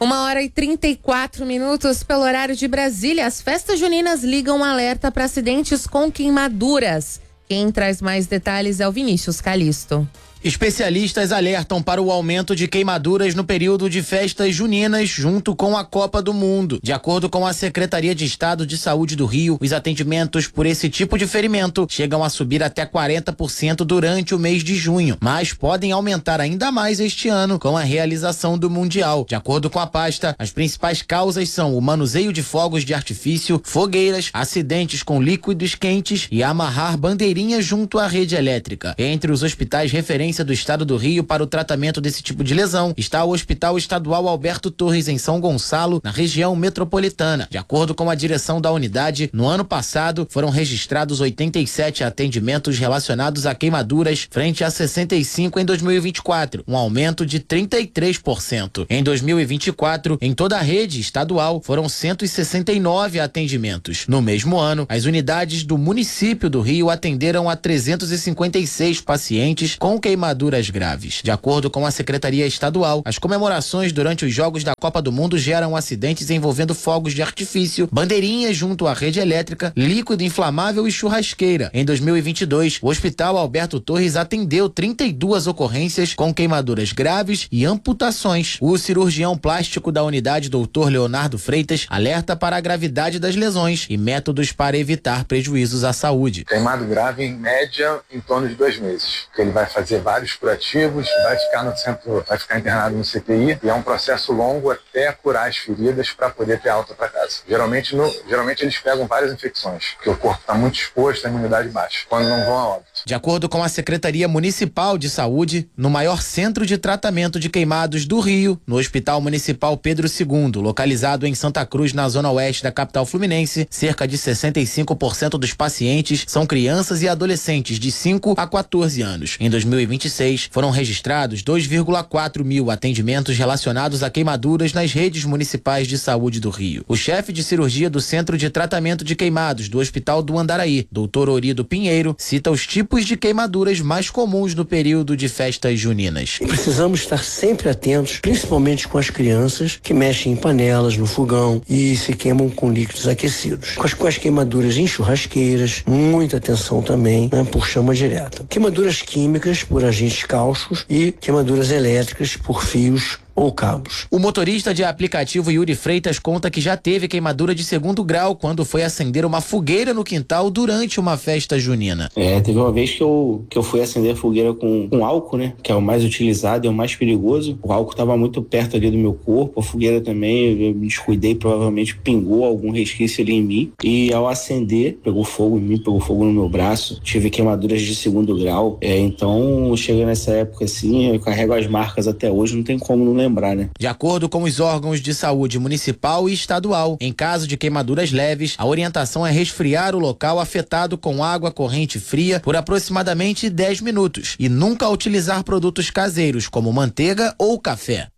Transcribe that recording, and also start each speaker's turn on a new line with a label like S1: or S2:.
S1: 1h34 pelo horário de Brasília. As festas juninas ligam um alerta para acidentes com queimaduras. Quem traz mais detalhes é o Vinícius Calisto.
S2: Especialistas alertam para o aumento de queimaduras no período de festas juninas junto com a Copa do Mundo. De acordo com a Secretaria de Estado de Saúde do Rio, os atendimentos por esse tipo de ferimento chegam a subir até 40% durante o mês de junho, mas podem aumentar ainda mais este ano com a realização do Mundial. De acordo com a pasta, as principais causas são o manuseio de fogos de artifício, fogueiras, acidentes com líquidos quentes e amarrar bandeirinhas junto à rede elétrica. Entre os hospitais referência do Estado do Rio para o tratamento desse tipo de lesão está o Hospital Estadual Alberto Torres em São Gonçalo, na região metropolitana. De acordo com a direção da unidade, no ano passado foram registrados 87 atendimentos relacionados a queimaduras frente a 65 em 2024, um aumento de 33%. Em 2024, em toda a rede estadual, foram 169 atendimentos. No mesmo ano, as unidades do município do Rio atenderam a 356 pacientes com queimaduras graves. De acordo com a Secretaria Estadual, as comemorações durante os Jogos da Copa do Mundo geram acidentes envolvendo fogos de artifício, bandeirinhas junto à rede elétrica, líquido inflamável e churrasqueira. Em 2022, o Hospital Alberto Torres atendeu 32 ocorrências com queimaduras graves e amputações. O cirurgião plástico da unidade, Dr. Leonardo Freitas, alerta para a gravidade das lesões e métodos para evitar prejuízos à saúde.
S3: Queimado grave, em média, em torno de 2 meses, que ele vai fazer vários curativos, vai ficar no centro, vai ficar internado no CTI e é um processo longo até curar as feridas para poder ter alta para casa. Geralmente eles pegam várias infecções, porque o corpo está muito exposto à imunidade baixa, quando não vão a óbito.
S2: De acordo com a Secretaria Municipal de Saúde, no maior centro de tratamento de queimados do Rio, no Hospital Municipal Pedro II, localizado em Santa Cruz, na zona oeste da capital fluminense, cerca de 65% dos pacientes são crianças e adolescentes de 5 a 14 anos. Em 2026, foram registrados 2,4 mil atendimentos relacionados a queimaduras nas redes municipais de saúde do Rio. O chefe de cirurgia do Centro de Tratamento de Queimados do Hospital do Andaraí, Dr. Orido Pinheiro, cita os tipos de queimaduras mais comuns no período de festas juninas.
S4: Precisamos estar sempre atentos, principalmente com as crianças que mexem em panelas, no fogão e se queimam com líquidos aquecidos. Com as queimaduras em churrasqueiras, muita atenção também, né, por chama direta. Queimaduras químicas por agentes cáusticos e queimaduras elétricas por fios ou cabos.
S2: O motorista de aplicativo Yuri Freitas conta que já teve queimadura de 2º grau quando foi acender uma fogueira no quintal durante uma festa junina.
S5: Teve uma vez que eu fui acender a fogueira com álcool, né? Que é o mais utilizado e é o mais perigoso. O álcool estava muito perto ali do meu corpo, a fogueira também, eu me descuidei, provavelmente pingou algum resquício ali em mim. E ao acender, pegou fogo em mim, pegou fogo no meu braço. Tive queimaduras de 2º grau. Então, chega nessa época assim, eu carrego as marcas até hoje, não tem como não lembrar, né?
S2: De acordo com os órgãos de saúde municipal e estadual, em caso de queimaduras leves, a orientação é resfriar o local afetado com água corrente fria por aproximadamente 10 minutos e nunca utilizar produtos caseiros como manteiga ou café.